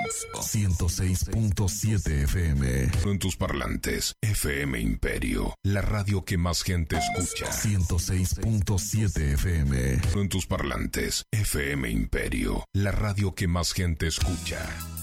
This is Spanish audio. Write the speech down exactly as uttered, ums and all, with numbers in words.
ciento seis punto siete F M. En tus parlantes, F M Imperio, la radio que más gente escucha. ciento seis punto siete F M. En tus parlantes, F M Imperio, la radio que más gente escucha.